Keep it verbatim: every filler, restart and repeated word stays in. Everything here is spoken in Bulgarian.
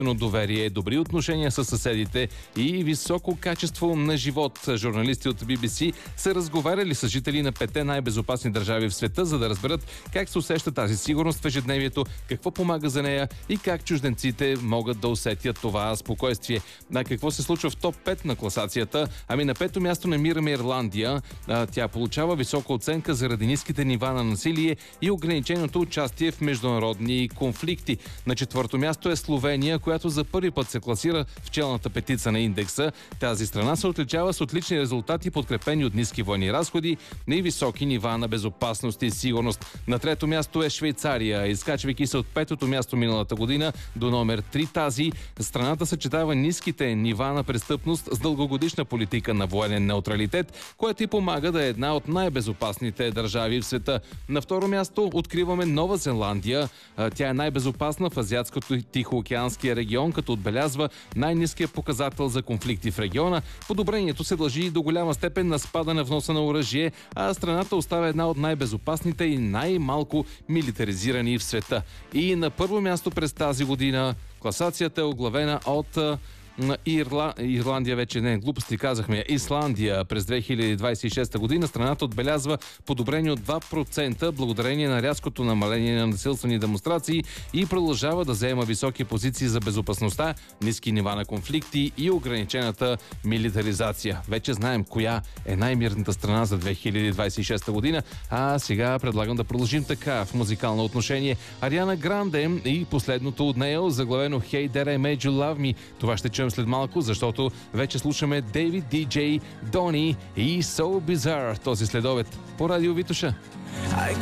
доверие, добри отношения с съседите и високо качество на живот. Журналисти от Би Би Си са разговаряли с жители на петте най-безопасни държави в света, за да разберат как се усеща тази сигурност в ежедневието, какво помага за нея и как чужденците могат да усетят това спокойствие. А какво се случва в топ пет на класацията? Ами на пето място намираме Ирландия. Тя получава висока оценка заради ниските нива на насилие и ограниченото участие в международни конфликти. На четвърто място е Словения, която за първи път се класира в челната петица на индекса. Тази страна се отличава с отлични резултати, подкрепени от ниски военни разходи и високи нива на безопасност и сигурност. На трето място е Швейцария. Изкачвайки се от петото място миналата година до номер три тази, страната съчетава ниските нива на престъпност с дългогодишна политика на военен неутралитет, което и помага да е една от най-безопасните държави в света. На второ място откриваме Нова Зеландия. Тя е най-безопасна в Азиатско-Тихоокеанския регион, като отбелязва най-ниския показател за конфликти в региона. Подобрението се дължи до голяма степен на спада на вноса на оръжие, а страната остава една от най-безопасните и най-малко милитаризирани в света. И на първо място през тази година класацията е оглавена от Ирла... Ирландия вече не е глупости, казахме. Исландия през две хиляди двадесет и шеста година страната отбелязва подобрение от два процента благодарение на рязкото намаление на насилствени демонстрации и продължава да заема високи позиции за безопасността, ниски нива на конфликти и ограничената милитаризация. Вече знаем коя е най-мирната страна за две хиляди двадесет и шеста година, а сега предлагам да продължим така в музикално отношение. Ариана Гранде и последното от нея, заглавено Hey There I Made You Love Me. Това ще чуем след малко, защото вече слушаме Дейвид Ди Джей, Дони и So Bizarre този следобед по Радио Витоша.